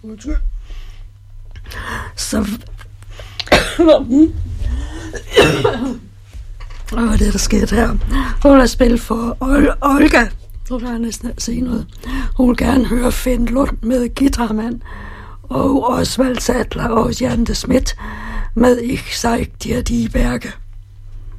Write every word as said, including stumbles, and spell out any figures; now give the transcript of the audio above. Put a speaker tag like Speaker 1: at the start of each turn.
Speaker 1: Undskyld. Så... Hvad var det, der skete her? Hun har spillet for Ol- Olga. Nu vil jeg næsten sige noget. Hun vil gerne høre Finn Lund med guitarmand, og Osvald Sadler og Jan de Smidt med Ich zeig dir die Berge.